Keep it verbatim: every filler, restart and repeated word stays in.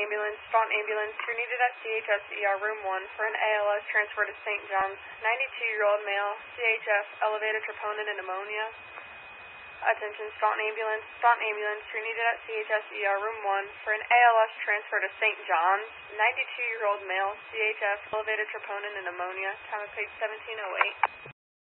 ambulance, Staunton ambulance. You're needed at C H S E R room one for an A L S transfer to Saint John's. ninety-two-year-old male, C H F, elevated troponin and pneumonia. Attention, Staunton ambulance, Staunton ambulance. You're needed at C H S E R room one for an A L S transfer to Saint John's. ninety-two-year-old male, C H F, elevated troponin and pneumonia. Time of page seventeen oh eight.